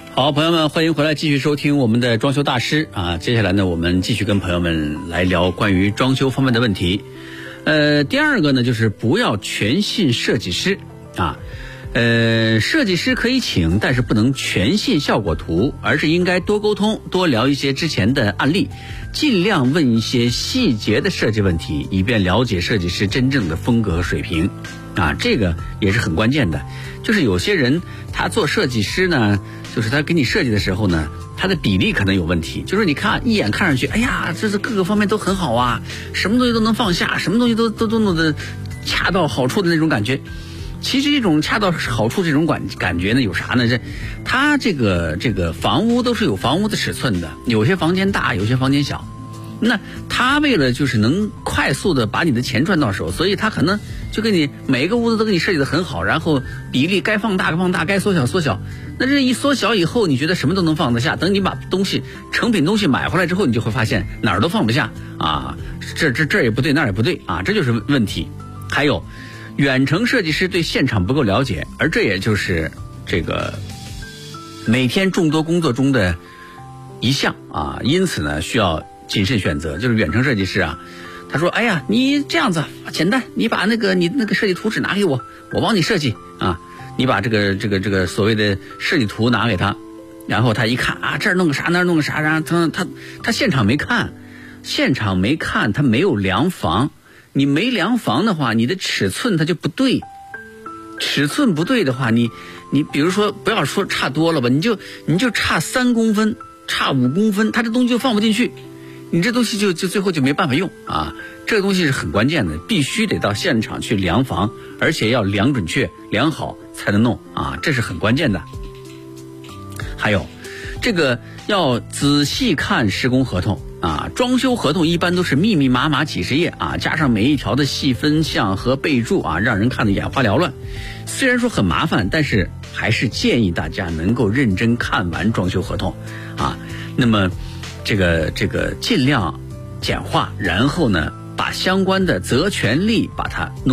好，朋友们，欢迎回来继续收听我们的装修大师啊。接下来呢，我们继续跟朋友们来聊关于装修方面的问题。第二个呢，就是不要全信设计师啊。设计师可以请，但是不能全信效果图，而是应该多沟通，多聊一些之前的案例，尽量问一些细节的设计问题，以便了解设计师真正的风格和水平啊。这个也是很关键的。就是有些人他做设计师呢，就是他给你设计的时候呢，他的比例可能有问题，就是你看一眼看上去，哎呀，这是各个方面都很好啊，什么东西都能放下，什么东西都弄得恰到好处的那种感觉。其实这种恰到好处这种感觉呢，有啥呢？它这个房屋都是有房屋的尺寸的，有些房间大，有些房间小。那他为了就是能快速的把你的钱赚到手，所以他可能就给你每一个屋子都给你设计的很好，然后比例该放大放大，该缩小缩小。那这一缩小以后，你觉得什么都能放得下，等你把东西成品东西买回来之后，你就会发现哪儿都放不下啊，这也不对，那儿也不对啊，这就是问题。还有远程设计师对现场不够了解，而这也就是这个每天众多工作中的一项啊，因此呢需要谨慎选择。就是远程设计师啊，他说哎呀，你这样子简单，你把你那个设计图纸拿给我，我帮你设计啊。你把这个所谓的设计图拿给他，然后他一看啊，这儿弄个啥那儿弄个啥，然后他现场没看，他没有量房。你没量房的话，你的尺寸它就不对，尺寸不对的话，你比如说不要说差多了吧，你就差3公分，差5公分，它这东西就放不进去，你这东西就最后就没办法用啊。这个东西是很关键的，必须得到现场去量房，而且要量准确、量好才能弄啊，这是很关键的。还有这个要仔细看施工合同啊，装修合同一般都是密密麻麻几十页啊，加上每一条的细分项和备注啊，让人看得眼花缭乱。虽然说很麻烦，但是还是建议大家能够认真看完装修合同啊。那么这个尽量简化，然后呢把相关的责权利把它弄